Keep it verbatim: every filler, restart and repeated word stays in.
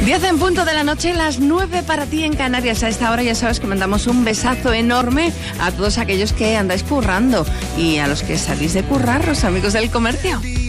diez en punto de la noche, las nueve para ti en Canarias. A esta hora ya sabes que mandamos un besazo enorme a todos aquellos que andáis currando y a los que salís de currar, los amigos del comercio.